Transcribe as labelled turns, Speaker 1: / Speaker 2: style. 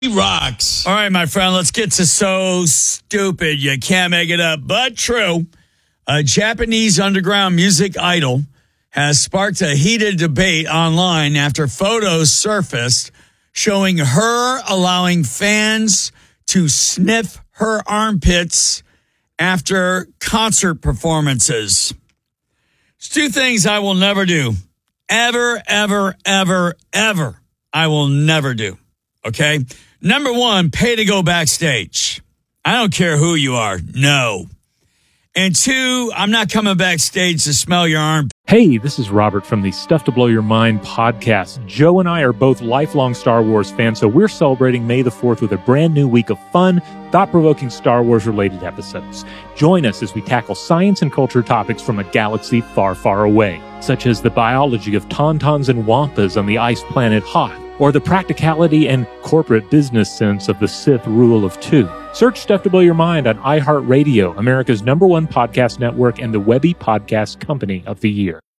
Speaker 1: He rocks.
Speaker 2: All right, my friend, let's get to so stupid you can't make it up, but true. A Japanese underground music idol has sparked a heated debate online after photos surfaced showing her allowing fans to sniff her armpits after concert performances. It's two things I will never do. Ever, ever, ever, ever. I will never do. Okay? Number one, pay to go backstage. I don't care who you are. No. And two, I'm not coming backstage to smell your armpit.
Speaker 3: Hey, this is Robert from the Stuff to Blow Your Mind podcast. Joe and I are both lifelong Star Wars fans, so we're celebrating May the 4th with a brand new week of fun, thought-provoking Star Wars-related episodes. Join us as we tackle science and culture topics from a galaxy far, far away, such as the biology of tauntauns and wampas on the ice planet Hoth, or the practicality and corporate business sense of the Sith Rule of Two. Search Stuff to Blow Your Mind on iHeartRadio, America's #1 podcast network and the Webby Podcast Company of the Year.